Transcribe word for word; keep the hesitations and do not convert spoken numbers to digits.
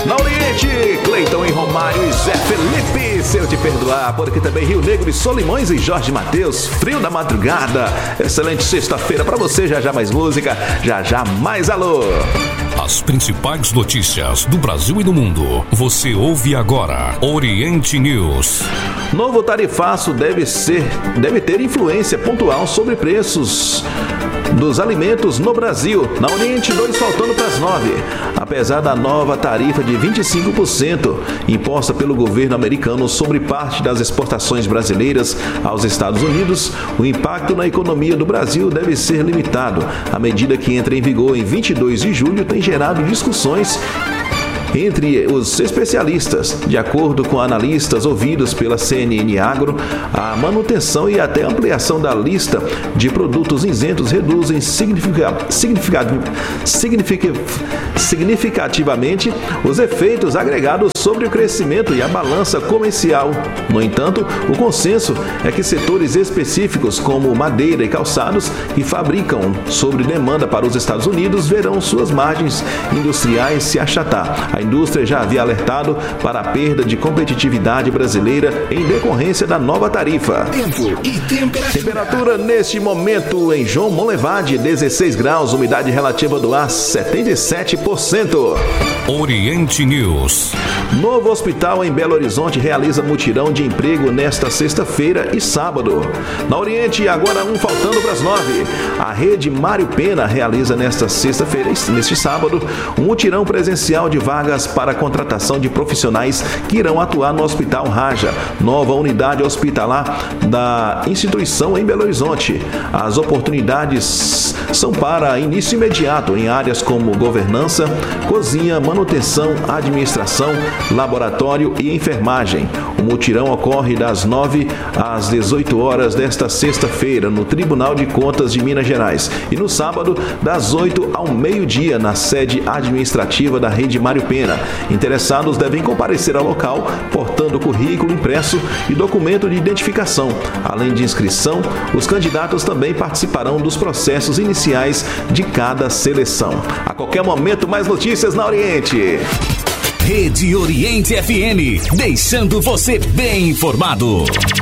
Na Oriente, Cleiton e Romário e Zé Felipe, se eu te perdoar, porque também Rio Negro e Solimões e Jorge Mateus, frio da madrugada. Excelente sexta-feira pra você, já já mais música, já já mais alô. As principais notícias do Brasil e do mundo, você ouve agora, Oriente News. Novo tarifaço deve ser, deve ter influência pontual sobre preços dos alimentos no Brasil. Na Oriente, dois faltando para as nove. Apesar da nova tarifa de vinte e cinco por cento imposta pelo governo americano sobre parte das exportações brasileiras aos Estados Unidos, o impacto na economia do Brasil deve ser limitado. A medida, que entra em vigor em vinte e dois de julho, tem gerado discussões entre os especialistas. De acordo com analistas ouvidos pela C N N Agro, a manutenção e até ampliação da lista de produtos isentos reduzem significa, significa, significa, significativamente os efeitos agregados sobre o crescimento e a balança comercial. No entanto, o consenso é que setores específicos como madeira e calçados, que fabricam sobre demanda para os Estados Unidos, verão suas margens industriais se achatar. A indústria já havia alertado para a perda de competitividade brasileira em decorrência da nova tarifa. Tempo e temperatura. Temperatura neste momento em João Monlevade, dezesseis graus, umidade relativa do ar setenta e sete por cento. Oriente News. Novo hospital em Belo Horizonte realiza mutirão de emprego nesta sexta-feira e sábado. Na Oriente, agora um faltando para as nove. A rede Mário Pena realiza nesta sexta-feira e neste sábado um mutirão presencial de vagas para a contratação de profissionais que irão atuar no Hospital Raja, nova unidade hospitalar da instituição em Belo Horizonte. As oportunidades são para início imediato em áreas como governança, cozinha, manutenção, administração, laboratório e enfermagem. O mutirão ocorre das nove às dezoito horas desta sexta-feira no Tribunal de Contas de Minas Gerais e no sábado das oito ao meio-dia na sede administrativa da rede Mário Pena. Interessados devem comparecer ao local portando currículo impresso e documento de identificação. Além de inscrição, os candidatos também participarão dos processos iniciais de cada seleção. A qualquer momento, mais notícias na Oriente. Rede Oriente F M, deixando você bem informado.